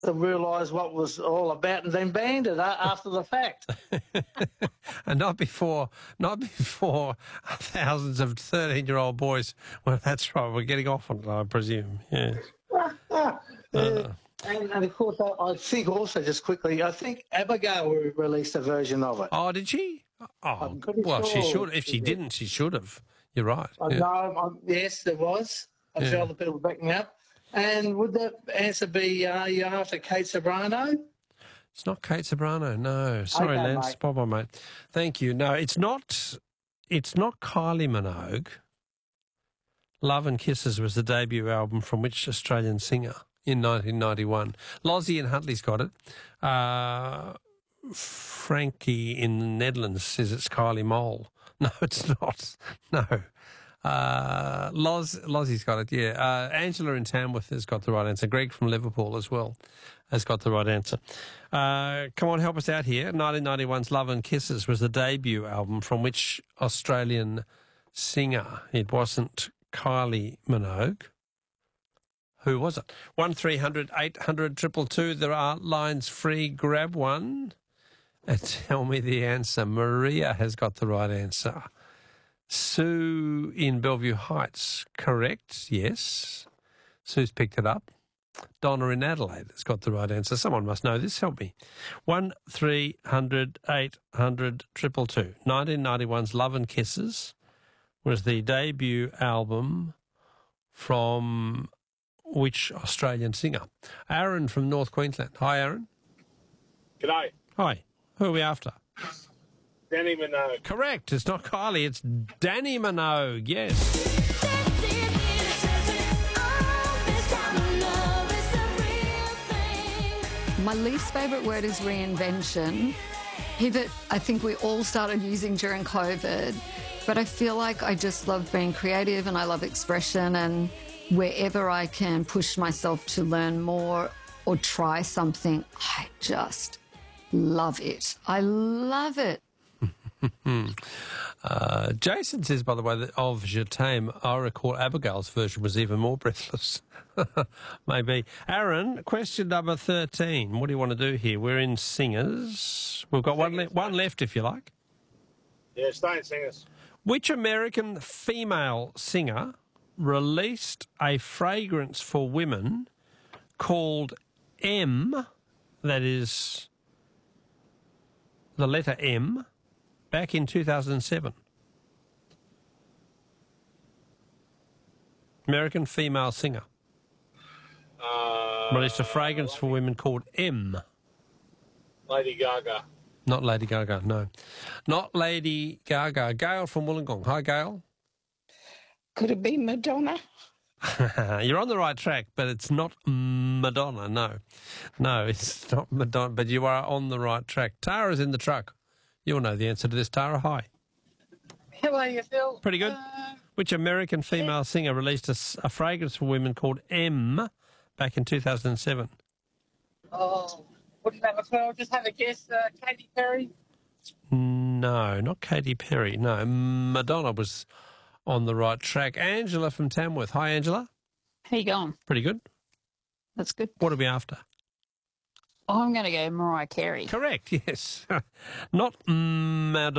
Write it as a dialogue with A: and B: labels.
A: to realise what was all about and then banned it after the fact.
B: And not before thousands of 13-year-old boys. Well, that's right. We're getting off on it, I presume. Yes.
A: And of course, I think also, just quickly, I think Abigail released a version of it.
B: Oh, did she? Oh, well,
A: sure
B: she should. If she didn't, she should have. You're right. Yeah.
A: No, yes, there was. I'm sure other people backing up. And would that answer be, are you after Kate Sobrano?
B: It's not Kate Sobrano, no. Sorry,
A: Okay,
B: Lance.
A: mate.
B: Bye-bye, mate. Thank you. No, it's not Kylie Minogue. Love and Kisses was the debut album from which Australian singer in 1991? Lozzie and Huntley's got it. Frankie in the Netherlands says it's Kylie Mole. No, it's not. No. Lozzie's got it, yeah. Angela in Tamworth has got the right answer. Greg from Liverpool as well has got the right answer. Come on, help us out here. 1991's Love and Kisses was the debut album from which Australian singer? It wasn't Kylie Minogue. Who was it? 1300 800 222. There are lines free. Grab one and tell me the answer. Maria has got the right answer. Sue in Bellevue Heights, correct? Yes. Sue's picked it up. Donna in Adelaide has got the right answer. Someone must know this. Help me. 1300 800 222. 1991's Love and Kisses was the debut album from which Australian singer? Aaron from North Queensland. Hi, Aaron.
C: G'day.
B: Hi. Who are we after?
C: Danny Minogue.
B: Correct. It's not Kylie. It's Danny Minogue. Yes.
D: My least favourite word is reinvention. Pivot, I think we all started using during COVID, but I feel like I just love being creative and I love expression, and wherever I can push myself to learn more or try something, I just love it. I love it.
B: Jason says, by the way, that of Je t'aime, I recall Abigail's version was even more breathless. Maybe. Aaron, question number 13. What do you want to do here? We're in singers. We've got one left, if you like.
C: Yeah, stay in singers.
B: Which American female singer released a fragrance for women called M, that is the letter M, back in 2007? American female singer. Released a fragrance for women called M.
C: Lady Gaga.
B: Not Lady Gaga, no. Not Lady Gaga. Gail from Wollongong. Hi, Gail.
E: Could it be Madonna?
B: You're on the right track, but it's not Madonna, no. No, it's not Madonna, but you are on the right track. Tara's in the truck. You'll know the answer to this, Tara. Hi.
E: How are you, Phil?
B: Pretty good. Which American female singer released a fragrance for women called M back in 2007?
E: Oh, wouldn't that as well? Just have a guess. Katy Perry?
B: No, not Katy Perry. No, Madonna was on the right track. Angela from Tamworth. Hi, Angela.
F: How you going?
B: Pretty good.
F: That's good.
B: What are we after?
F: I'm going to go Mariah Carey.
B: Correct, yes. Not Madonna.